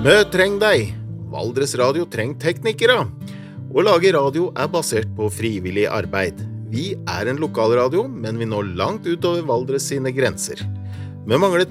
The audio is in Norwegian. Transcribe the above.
Vi trenger deg. Valdres Radio trenger teknikere. Å lage radio basert på frivillig arbeid. Vi en lokalradio, men vi når langt utover Valdres sine grenser. Vi mangler